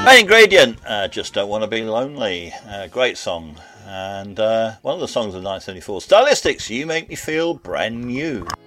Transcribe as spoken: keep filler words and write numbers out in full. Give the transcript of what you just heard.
Main Ingredient, uh, Just Don't Want to Be Lonely. Uh, great song. And uh, one of the songs of nineteen seventy-four, Stylistics, You Make Me Feel Brand New.